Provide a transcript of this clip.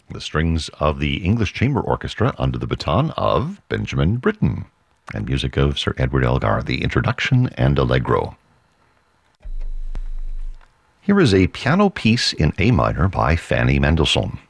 the strings of the English Chamber Orchestra under the baton of Benjamin Britten, and music of Sir Edward Elgar, the introduction and allegro. Here is a piano piece in A minor by Fanny Mendelssohn.